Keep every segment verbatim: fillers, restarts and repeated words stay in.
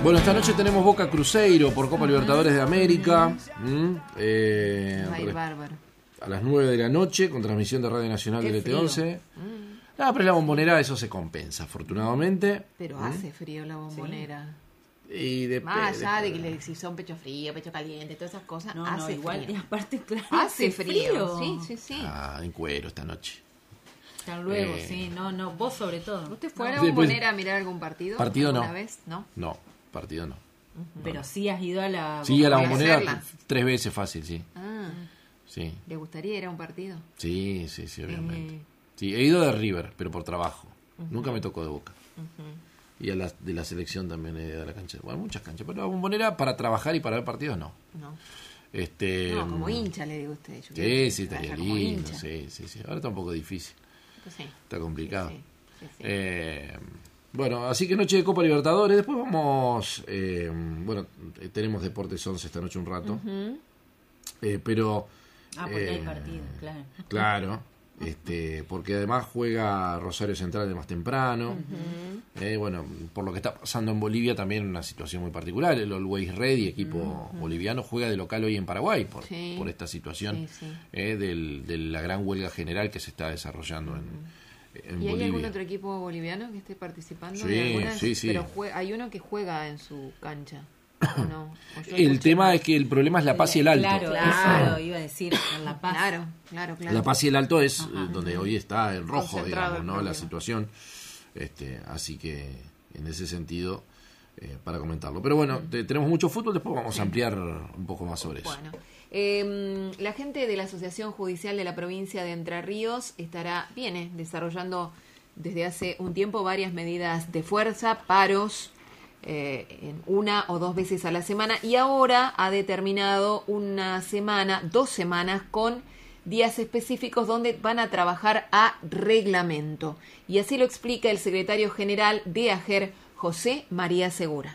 Bueno, esta noche tenemos Boca Cruzeiro por Copa Libertadores de América. ¿Mm? Eh, Ay, bárbaro. A las nueve de la noche, con transmisión de Radio Nacional Qué del E T once. Mm. Ah, pero en la Bombonera eso se compensa, afortunadamente. Pero ¿Mm? hace frío la Bombonera. Y de, Más allá de, de que le, si son pecho frío, pecho caliente, todas esas cosas, No, hace no, igual, frío. y aparte, claro, Hace frío. Sí, sí, sí. Ah, en cuero esta noche. Hasta luego, Eh. sí, no, no, vos sobre todo. ¿Usted fue a la Después- Bombonera a mirar algún partido? Partido no. ¿Alguna vez? ¿No? No, partido no. Pero sí has ido a la... Sí, a la Voy a Bombonera hacerla. tres veces fácil, sí. Ah, Sí, ¿le gustaría ir a un partido? sí, sí, sí, obviamente. Eh. Sí, he ido de River, pero por trabajo. Nunca me tocó de Boca. Y a la, de la selección también he ido a la cancha. Bueno, muchas canchas. Pero la Bombonera para trabajar y para ver partidos no. No. Este, No, como mm, hincha le digo a usted. Yo Sí, quiero sí, estaría trabajar como lindo. hincha. Sí, sí, sí. Ahora está un poco difícil. Pues sí, Está complicado. sí, sí, sí. Eh, bueno, así que noche de Copa Libertadores. Después vamos. Eh, bueno, eh, tenemos Deportes once esta noche un rato. Ujú. Eh, pero. Ah, porque hay eh, partido, claro. Claro. Este, porque además juega Rosario Central de más temprano. Eh, bueno, por lo que está pasando en Bolivia también una situación muy particular. El Always Ready, equipo boliviano, juega de local hoy en Paraguay por, Sí. por esta situación Sí, sí. eh, del, de la gran huelga general que se está desarrollando en, en ¿Y hay Bolivia. algún otro equipo boliviano que esté participando? Sí, en algunas? sí, sí. Pero jue- hay uno que juega en su cancha. ¿O no? ¿O yo El escuché tema mal? es que el problema es La Paz y el Alto. Claro, Claro. eso iba a decir, en La Paz. Claro, claro, claro. La Paz y el Alto es eh, donde hoy está en rojo, Concentrado digamos, el ¿no? La problema. situación. Este, así que en ese sentido, eh, para comentarlo. Pero bueno, te- tenemos mucho fútbol, después vamos a ampliar un poco más sobre eso. Bueno, eh, la gente de la Asociación Judicial de la provincia de Entre Ríos estará, viene desarrollando desde hace un tiempo varias medidas de fuerza, paros, eh, en una o dos veces a la semana, y ahora ha determinado una semana, dos semanas con días específicos donde van a trabajar a reglamento. Y así lo explica el secretario general de AGER, José María Segura.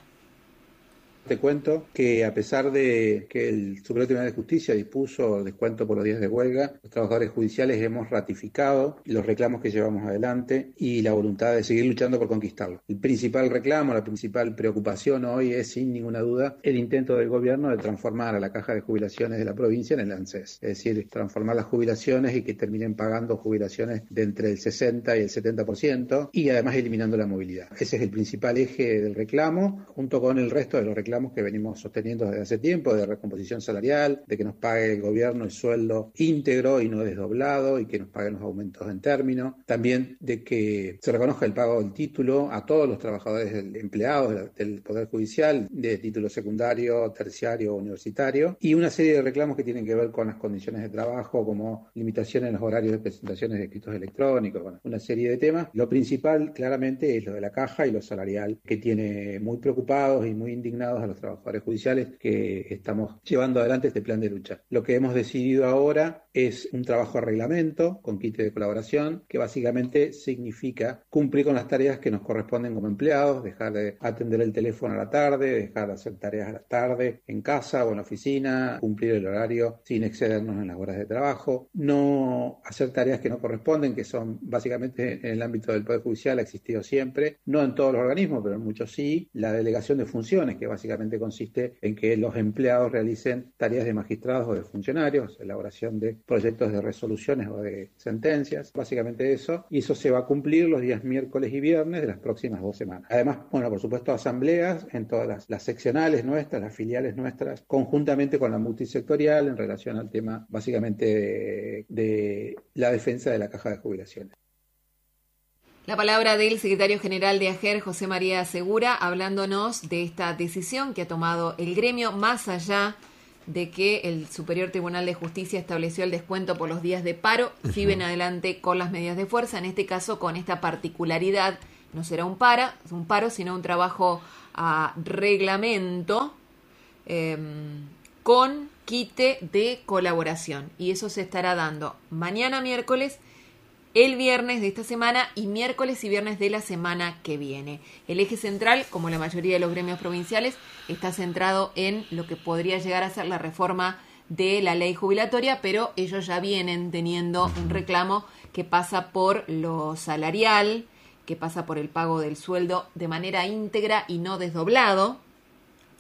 Te cuento que a pesar de que el Superior Tribunal de Justicia dispuso descuento por los días de huelga, los trabajadores judiciales hemos ratificado los reclamos que llevamos adelante y la voluntad de seguir luchando por conquistarlos. El principal reclamo, la principal preocupación hoy es, sin ninguna duda, el intento del gobierno de transformar a la caja de jubilaciones de la provincia en el ANSES. Es decir, transformar las jubilaciones y que terminen pagando jubilaciones de entre el sesenta y el setenta por ciento y además eliminando la movilidad. Ese es el principal eje del reclamo, junto con el resto de los reclamos que venimos sosteniendo desde hace tiempo, de recomposición salarial, de que nos pague el gobierno el sueldo íntegro y no desdoblado y que nos paguen los aumentos en término. También de que se reconozca el pago del título a todos los trabajadores del- empleados del Poder Judicial, de título secundario, terciario o universitario, y una serie de reclamos que tienen que ver con las condiciones de trabajo, como limitaciones en los horarios de presentaciones de escritos electrónicos, bueno, una serie de temas. Lo principal, claramente, es lo de la caja y lo salarial, que tiene muy preocupados y muy indignados a los trabajadores judiciales que estamos llevando adelante este plan de lucha. Lo que hemos decidido ahora es un trabajo a reglamento con kit de colaboración, que básicamente significa cumplir con las tareas que nos corresponden como empleados, dejar de atender el teléfono a la tarde, dejar de hacer tareas a la tarde en casa o en la oficina, cumplir el horario sin excedernos en las horas de trabajo, no hacer tareas que no corresponden, que son básicamente en el ámbito del Poder Judicial, ha existido siempre, no en todos los organismos, pero en muchos sí, la delegación de funciones, que básicamente consiste en que los empleados realicen tareas de magistrados o de funcionarios, elaboración de proyectos de resoluciones o de sentencias, básicamente eso, y eso se va a cumplir los días miércoles y viernes de las próximas dos semanas. Además, bueno, por supuesto, asambleas en todas las, las seccionales nuestras, las filiales nuestras, conjuntamente con la multisectorial en relación al tema básicamente de, de la defensa de la caja de jubilaciones. La palabra del secretario general de AGER, José María Segura, hablándonos de esta decisión que ha tomado el gremio, más allá de que el Superior Tribunal de Justicia estableció el descuento por los días de paro, siguen adelante con las medidas de fuerza, en este caso con esta particularidad, no será un, para, un paro, sino un trabajo a reglamento eh, con quite de colaboración. Y eso se estará dando mañana miércoles, el viernes de esta semana y miércoles y viernes de la semana que viene. El eje central, como la mayoría de los gremios provinciales, está centrado en lo que podría llegar a ser la reforma de la ley jubilatoria, pero ellos ya vienen teniendo un reclamo que pasa por lo salarial, que pasa por el pago del sueldo de manera íntegra y no desdoblado,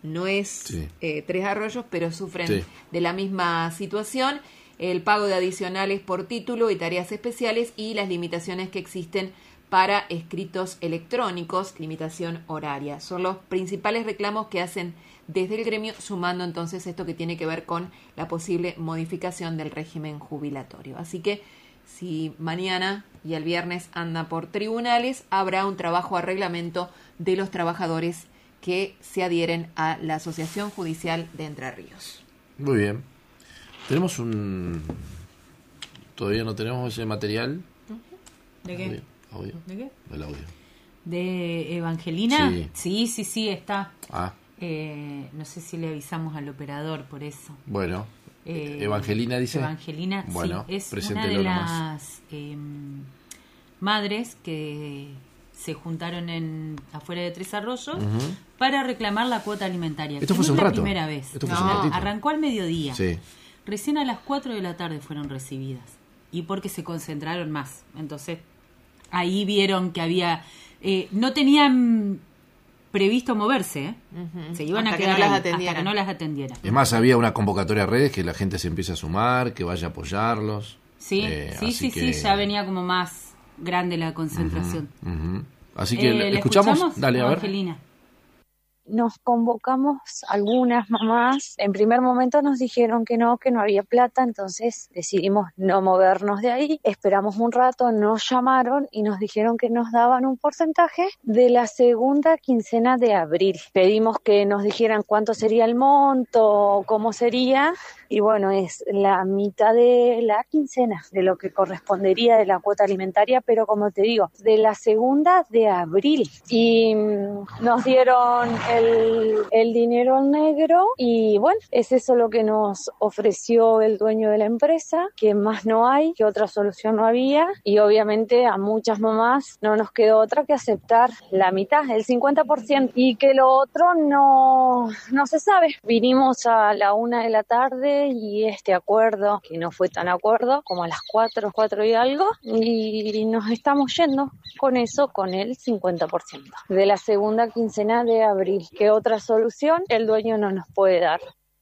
no es Sí. eh, Tres Arroyos, pero sufren Sí. de la misma situación. El pago de adicionales por título y tareas especiales y las limitaciones que existen para escritos electrónicos, limitación horaria. Son los principales reclamos que hacen desde el gremio, sumando entonces esto que tiene que ver con la posible modificación del régimen jubilatorio. Así que si mañana y el viernes anda por tribunales, habrá un trabajo a reglamento de los trabajadores que se adhieren a la Asociación Judicial de Entre Ríos. Muy bien. Tenemos un... Todavía no tenemos ese material. ¿De qué? Audio, audio. ¿De qué? El audio. ¿De Evangelina? Sí. Sí, sí, sí, está. Ah, Eh, no sé si le avisamos al operador por eso. bueno. Eh, Evangelina dice. Evangelina, Bueno, sí, es una preséntelo de nomás. las eh, madres que se juntaron en afuera de Tres Arroyos Ujú. para reclamar la cuota alimentaria. Esto que fue hace no un es la rato. primera vez. Esto fue hace un No, ratito. arrancó al mediodía. Sí. Recién a las cuatro de la tarde fueron recibidas. Y porque se concentraron más. Entonces, ahí vieron que había... eh, no tenían previsto moverse, ¿eh? Ujú. Se iban Hasta a que quedar no las ahí, atendieran. hasta que no las atendieran. Es más, había una convocatoria a redes que la gente se empieza a sumar, que vaya a apoyarlos. Sí, Eh, sí, así sí, que- sí, ya venía como más grande la concentración. Ujú. Así que, Eh, ¿le ¿le escuchamos? Dale, a ver. Evangelina. Nos convocamos algunas mamás. En primer momento nos dijeron que no, que no había plata, entonces decidimos no movernos de ahí. Esperamos un rato, nos llamaron y nos dijeron que nos daban un porcentaje de la segunda quincena de abril. Pedimos que nos dijeran cuánto sería el monto, cómo sería, y bueno, es la mitad de la quincena de lo que correspondería de la cuota alimentaria, pero como te digo, de la segunda de abril. Y mm, nos dieron el, el dinero en negro y bueno, es eso lo que nos ofreció el dueño de la empresa, que más no hay, que otra solución no había, y obviamente a muchas mamás no nos quedó otra que aceptar la mitad, el cincuenta por ciento, y que lo otro no, no se sabe. Vinimos a la una de la tarde y este acuerdo, que no fue tan acuerdo, como a las cuatro, cuatro y algo, y nos estamos yendo con eso, con el cincuenta por ciento de la segunda quincena de abril. ¿Qué otra solución el dueño no nos puede dar?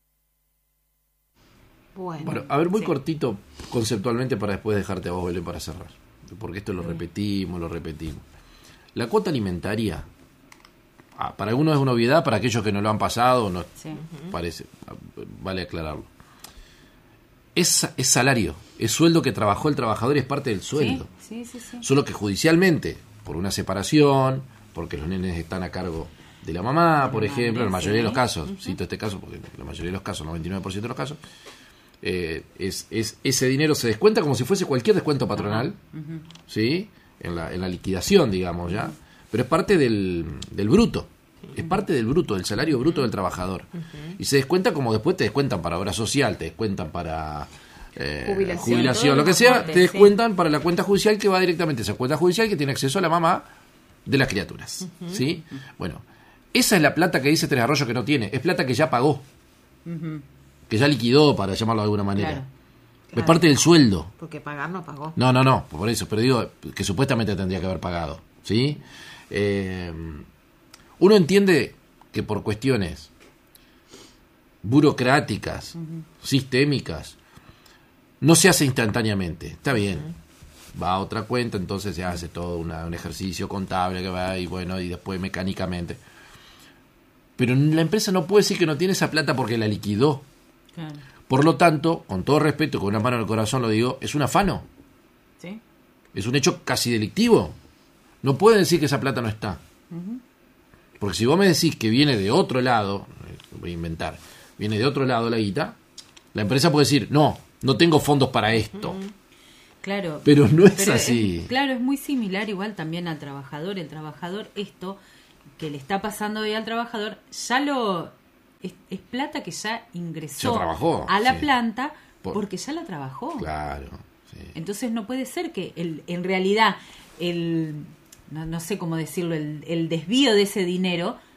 Bueno, Bueno, a ver, muy sí. cortito conceptualmente para después dejarte a vos, Belén, para cerrar. Porque esto lo repetimos, lo repetimos. La cuota alimentaria, ah, para algunos es una obviedad, para aquellos que no lo han pasado, no Sí. parece, vale aclararlo. Es, es salario, es sueldo que trabajó el trabajador y es parte del sueldo. Sí, sí, sí, sí. Solo que judicialmente, por una separación, porque los nenes están a cargo de la mamá, por La ejemplo, en la madre, mayoría de sí. los casos, cito este caso porque la mayoría de los casos, noventa y nueve por ciento de los casos, eh, es, es ese dinero se descuenta como si fuese cualquier descuento patronal, Ujú. ¿sí? En la, en la liquidación, digamos, ya. Pero es parte del, del bruto, es parte del bruto, del salario bruto del trabajador. Y se descuenta como después te descuentan para obra social, te descuentan para eh, Jubilación, jubilación, todos lo que los sea, aportes, te sí. descuentan para la cuenta judicial que va directamente a esa cuenta judicial que tiene acceso a la mamá de las criaturas. ¿Sí? Bueno, esa es la plata que dice Tres Arroyos que no tiene, es plata que ya pagó, Ujú. que ya liquidó, para llamarlo de alguna manera. Claro. Es parte del sueldo. Porque pagar no pagó. No, no, no, por eso, pero digo que supuestamente tendría que haber pagado, ¿sí? Eh, uno entiende que por cuestiones burocráticas, sistémicas, no se hace instantáneamente, está bien. Va a otra cuenta, entonces se hace todo una- un ejercicio contable que va y bueno, y después mecánicamente. Pero la empresa no puede decir que no tiene esa plata porque la liquidó. Claro. Por lo tanto, con todo respeto, con una mano en el corazón lo digo, es un afano. ¿Sí? Es un hecho casi delictivo. No puede decir que esa plata no está. Porque si vos me decís que viene de otro lado, eh, voy a inventar, viene de otro lado la guita, la empresa puede decir, no, no tengo fondos para esto. Claro. Pero no es Pero así. claro, es muy similar igual también al trabajador. El trabajador, esto que le está pasando hoy al trabajador, ya lo... Es, es plata que ya ingresó Ya trabajó, a la sí. planta Por- porque ya la trabajó. Claro. Sí. Entonces no puede ser que el, en realidad el... No, no sé cómo decirlo, el, el desvío de ese dinero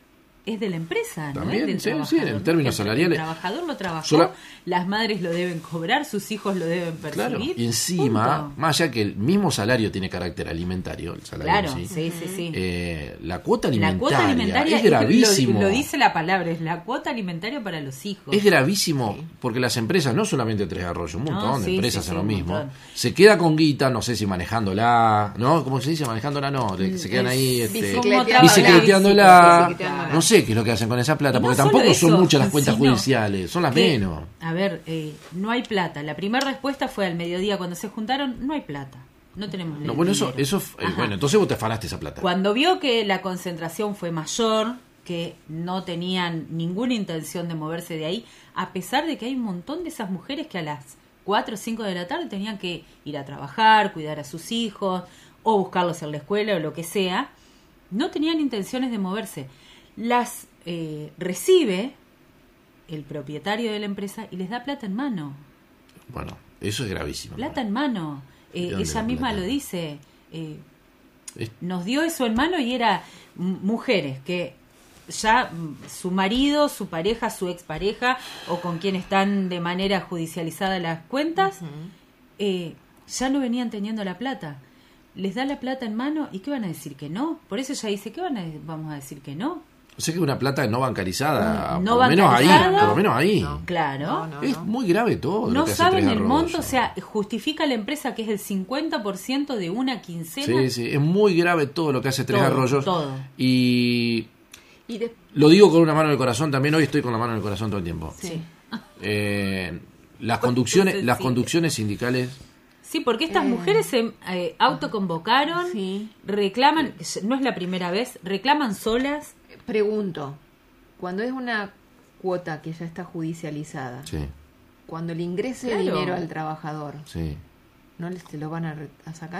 es de la empresa, ¿no? También, es del sí, trabajador, sí, en ¿no? términos Que salariales. El trabajador lo trabajó, Sola- las madres lo deben cobrar, sus hijos lo deben percibir. Claro, y encima, punto. más allá que el mismo salario tiene carácter alimentario, el salario Claro, en sí, sí, sí, sí. eh, la cuota La alimentaria, cuota alimentaria es gravísimo. Lo, lo dice la palabra, es la cuota alimentaria para los hijos. Es gravísimo, porque las empresas, no solamente Tres Arroyos, un montón No, de sí, empresas sí, hacen sí, lo un mismo, montón. se queda con guita, no sé si manejándola, ¿no? ¿Cómo se dice? Manejándola, no, de- se quedan Es ahí este, bicicleteándola. bicicleteándola, Bicicleteándola. no sé qué es lo que hacen con esa plata, Y no porque solo tampoco son eso, muchas las cuentas sino judiciales, son las que, menos. A ver, eh, no hay plata. La primera respuesta fue al mediodía cuando se juntaron, no hay plata. No tenemos No, bueno, eso, dinero. eso, eh, Ajá. bueno, entonces vos te afanaste esa plata. Cuando vio que la concentración fue mayor, que no tenían ninguna intención de moverse de ahí, a pesar de que hay un montón de esas mujeres que a las cuatro o cinco de la tarde tenían que ir a trabajar, cuidar a sus hijos, o buscarlos en la escuela o lo que sea, no tenían intenciones de moverse. Las eh, recibe el propietario de la empresa y les da plata en mano. Bueno, eso es gravísimo. Plata en mano. Eh, ¿De dónde ella la misma plata? lo dice. Eh, Es- nos dio eso en mano y era m- mujeres que ya mm, su marido, su pareja, su expareja o con quien están de manera judicializada las cuentas, eh, ya no venían teniendo la plata. Les da la plata en mano y ¿qué van a decir que no? Por eso ella dice, ¿qué van a, vamos a decir que no? O sea que una plata no bancarizada, No por lo menos ahí, bancarizada. por lo menos ahí. No. Claro. No, no, Es no. muy grave todo. lo No que hace saben Tres el Arroyos. monto, o sea, justifica la empresa que es el cincuenta por ciento de una quincena. Sí, sí, es muy grave todo lo que hace Tres Todo, Arroyos. todo. Y Y de- lo digo con una mano en el corazón, también hoy estoy con la mano en el corazón todo el tiempo. Sí. Eh, las conducciones, se las siente? conducciones sindicales, Sí, porque estas Eh. mujeres se eh, autoconvocaron, Sí. reclaman, no es la primera vez, reclaman solas. Pregunto, cuando es una cuota que ya está judicializada, sí, cuando le ingrese Claro. dinero al trabajador, sí. ¿no le- se lo van a, re- a sacar?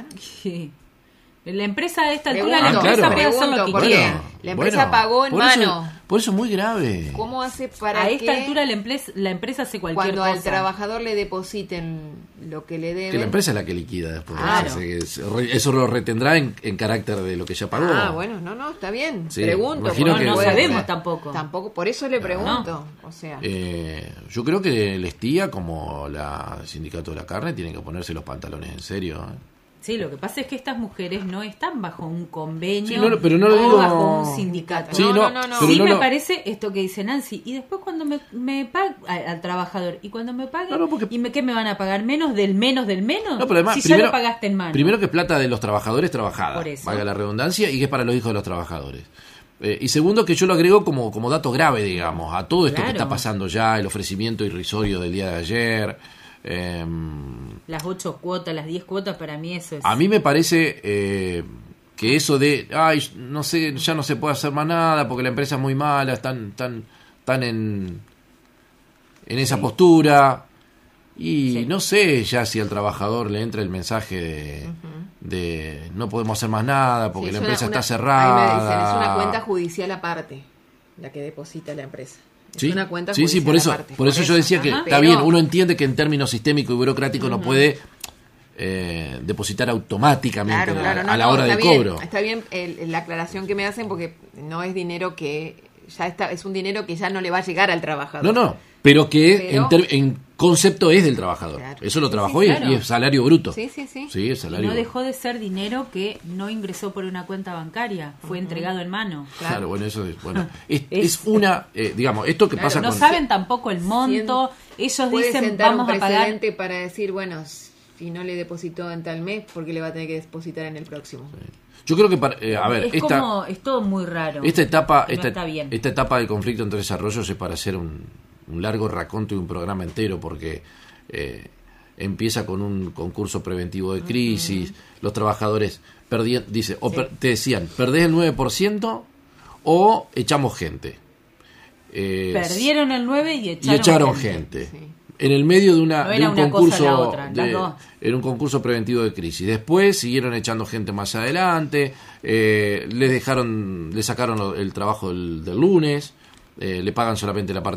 La empresa a esta altura, Pregunto, la Ah, empresa claro. puede hacer lo que Pregunto, porque quiera. la empresa pagó en por eso- mano. por eso es muy grave. ¿Cómo hace para A esta que altura la empresa, la empresa hace cualquier cuando cosa. al trabajador le depositen lo que le deben? Que la empresa es la que liquida después. Claro. O sea, que es- eso lo retendrá en, en carácter de lo que ya pagó. Ah, bueno, no, no, está bien. Sí, Pregunto. imagino porque que- no puede sabemos ser. tampoco. Tampoco, por eso le pregunto. O sea, Eh, yo creo que el Estía, como la Sindicato de la Carne, tienen que ponerse los pantalones en serio. ¿eh? Sí, lo que pasa es que estas mujeres no están bajo un convenio Sí, no, no, pero no lo o digo- bajo un sindicato. Sí, no, no, no, no, no. pero Sí no me lo- parece esto que dice Nancy. Y después cuando me, me pagan al trabajador, y cuando me paguen, No, no, porque- ¿y me, qué me van a pagar? ¿Menos del menos del menos? No, pero además, si primero, ya lo pagaste en mano. primero que es plata de los trabajadores trabajada, Por eso. valga la redundancia, y que es para los hijos de los trabajadores. Eh, y segundo, que yo lo agrego como, como dato grave, digamos, a todo esto Claro. que está pasando ya, el ofrecimiento irrisorio del día de ayer. eh, Las ocho cuotas, las diez cuotas, para mí eso es... a mí me parece eh, que eso de, ay, no sé, ya no se puede hacer más nada porque la empresa es muy mala, están, están, están en, en esa Sí. postura. Y Sí. no sé ya si al trabajador le entra el mensaje de, de no podemos hacer más nada porque sí, la es empresa una- está una- cerrada. Ahí me dicen, es una cuenta judicial aparte, la que deposita la empresa. Es Sí, una cuenta sí, sí, judicial por eso, aparte. por eso yo decía que Ajá. está Pero- bien, uno entiende que en términos sistémicos y burocráticos no puede eh, depositar automáticamente Claro, a- claro, no, a la no, hora está del bien, cobro. Está bien el- la aclaración que me hacen porque no es dinero que ya está, es un dinero que ya no le va a llegar al trabajador. No, no, pero que Pero- en, ter- en concepto es del trabajador. Claro. Eso lo Sí, trabajó sí, y- claro. y, es salario bruto. Sí, sí, sí. Sí, es Y salario no bruto. dejó de ser dinero que no ingresó por una cuenta bancaria, fue entregado en mano. Claro, bueno, eso es, bueno, es, Es- es una, eh, digamos, esto que Claro, pasa No con... saben tampoco el monto, ellos Puede dicen sentar vamos un a pagar... precedente para decir, bueno, si no le depositó en tal mes, ¿por qué le va a tener que depositar en el próximo? Yo creo que, para, eh, a ver, es esta, como, es todo muy raro. esta etapa, Y no esta, está bien. esta etapa del conflicto entre desarrollos es para hacer un, un largo raconto y un programa entero, porque eh, empieza con un concurso preventivo de crisis, los trabajadores perdían, dice, o per- te decían, perdés el nueve por ciento o echamos gente. Eh, Perdieron el nueve y y echaron, echaron gente. Sí. En el medio de una, No de era un una cosa concurso o la otra, las de- dos. era un concurso preventivo de crisis. Después siguieron echando gente más adelante, eh, les dejaron, le sacaron lo- el trabajo del, del lunes, eh, le pagan solamente la parte